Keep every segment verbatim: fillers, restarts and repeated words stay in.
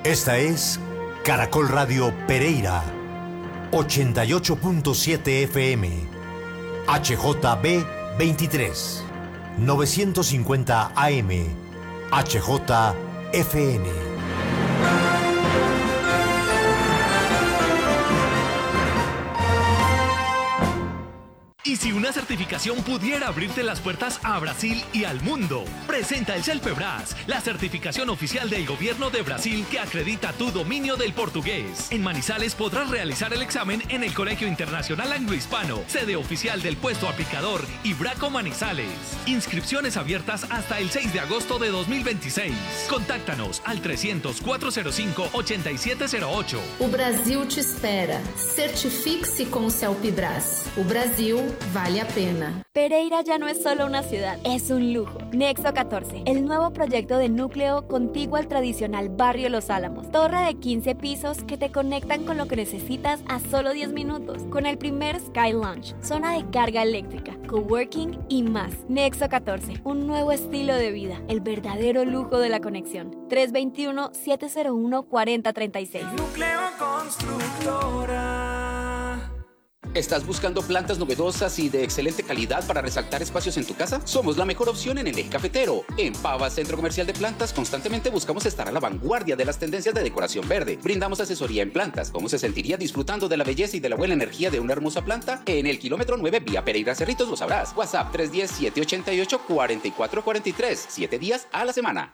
Esta es Caracol Radio Pereira, ochenta y ocho punto siete F M, H J B veintitrés, novecientos cincuenta A M, H J F N. Y si una certificación pudiera abrirte las puertas a Brasil y al mundo, presenta el CELPEBRAS, la certificación oficial del gobierno de Brasil que acredita tu dominio del portugués. En Manizales podrás realizar el examen en el Colegio Internacional Anglo-Hispano, sede oficial del puesto aplicador Ibraco Manizales. Inscripciones abiertas hasta el seis de agosto de dos mil veintiséis. Contáctanos al trescientos, cuatrocientos cinco, ochenta y siete cero ocho. O Brasil te espera. Certifique-se com o CELPEBRAS. O Brasil vale a pena. Pereira ya no es solo una ciudad, es un lujo. Nexo catorce, el nuevo proyecto de núcleo contiguo al tradicional barrio Los Álamos. Torre de quince pisos que te conectan con lo que necesitas a solo diez minutos. Con el primer Sky Lounge, zona de carga eléctrica, coworking y más. Nexo catorce, un nuevo estilo de vida, el verdadero lujo de la conexión. tres dos uno, siete cero uno, cuatro cero tres seis. Núcleo Constructora. ¿Estás buscando plantas novedosas y de excelente calidad para resaltar espacios en tu casa? Somos la mejor opción en el eje cafetero. En Pava Centro Comercial de Plantas constantemente buscamos estar a la vanguardia de las tendencias de decoración verde. Brindamos asesoría en plantas. ¿Cómo se sentiría disfrutando de la belleza y de la buena energía de una hermosa planta? En el kilómetro nueve vía Pereira Cerritos lo sabrás. WhatsApp tres uno cero, siete ocho ocho, cuatro cuatro cuatro tres. Siete días a la semana.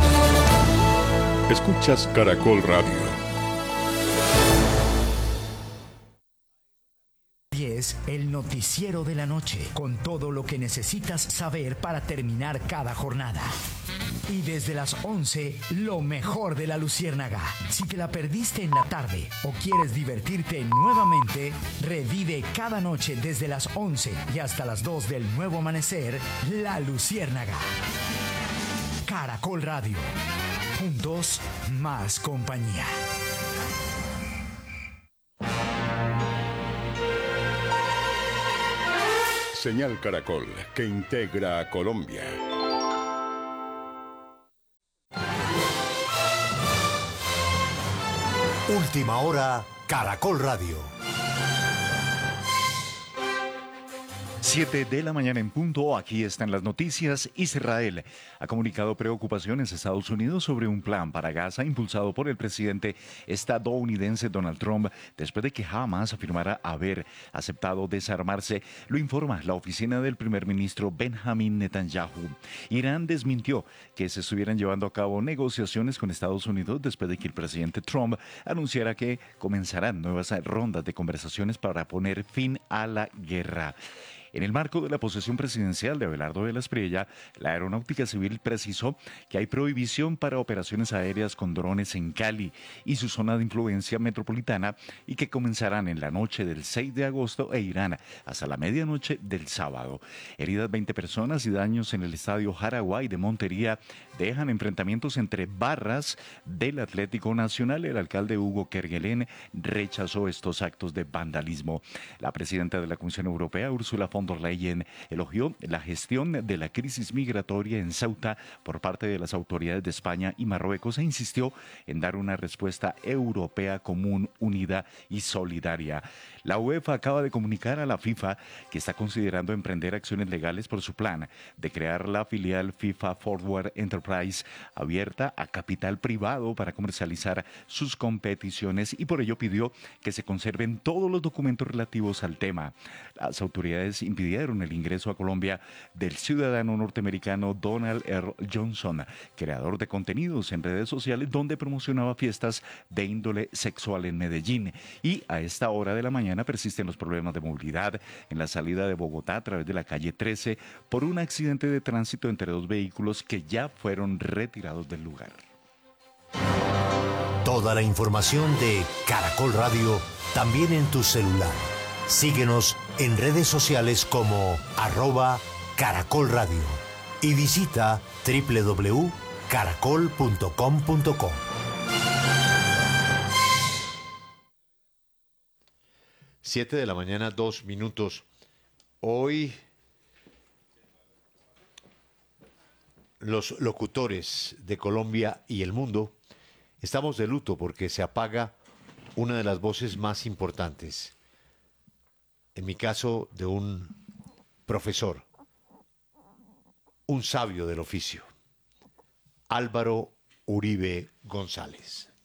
Escuchas Caracol Radio. Es el noticiero de la noche, con todo lo que necesitas saber para terminar cada jornada. Y desde las once, lo mejor de la Luciérnaga. Si te la perdiste en la tarde o quieres divertirte nuevamente, revive cada noche desde las once y hasta las dos del nuevo amanecer, La Luciérnaga. Caracol Radio. Juntos, más compañía. Señal Caracol, que integra a Colombia. Última hora, Caracol Radio. Siete de la mañana en punto, aquí están las noticias. Israel ha comunicado preocupaciones a Estados Unidos sobre un plan para Gaza impulsado por el presidente estadounidense Donald Trump después de que Hamas afirmara haber aceptado desarmarse. Lo informa la oficina del primer ministro Benjamin Netanyahu. Irán desmintió que se estuvieran llevando a cabo negociaciones con Estados Unidos después de que el presidente Trump anunciara que comenzarán nuevas rondas de conversaciones para poner fin a la guerra. En el marco de la posesión presidencial de Abelardo de la Espriella, la Aeronáutica Civil precisó que hay prohibición para operaciones aéreas con drones en Cali y su zona de influencia metropolitana y que comenzarán en la noche del seis de agosto e irán hasta la medianoche del sábado. Heridas veinte personas y daños en el estadio Jaraguay de Montería dejan enfrentamientos entre barras del Atlético Nacional. El alcalde Hugo Kerguelen rechazó estos actos de vandalismo. La presidenta de la Comisión Europea, Ursula von der Leyen, elogió la gestión de la crisis migratoria en Ceuta por parte de las autoridades de España y Marruecos e insistió en dar una respuesta europea común, unida y solidaria. La UEFA acaba de comunicar a la FIFA que está considerando emprender acciones legales por su plan de crear la filial FIFA Forward Enterprise abierta a capital privado para comercializar sus competiciones y por ello pidió que se conserven todos los documentos relativos al tema. Las autoridades impidieron el ingreso a Colombia del ciudadano norteamericano Donald R. Johnson, creador de contenidos en redes sociales donde promocionaba fiestas de índole sexual en Medellín. Y a esta hora de la mañana persisten los problemas de movilidad en la salida de Bogotá a través de la calle trece por un accidente de tránsito entre dos vehículos que ya fueron retirados del lugar. Toda la información de Caracol Radio también en tu celular. Síguenos en redes sociales como arroba Caracol Radio y visita doble u doble u doble u punto caracol punto com punto co. Siete de la mañana, dos minutos. Hoy los locutores de Colombia y el mundo Estamos de luto porque se apaga una de las voces más importantes. En mi caso, de un profesor, un sabio del oficio, Álvaro Uribe González.